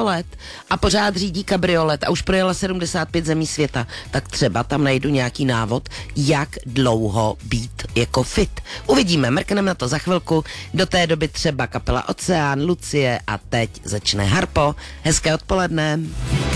100 let a pořád řídí kabriolet a už projela 75 zemí světa, tak třeba tam najdu nějaký návod, jak dlouho být jako fit. Uvidíme, mrkneme na to za chvilku. Do té doby třeba kapela Oceán, Lucie a teď začne Harpo. Hezké odpoledne.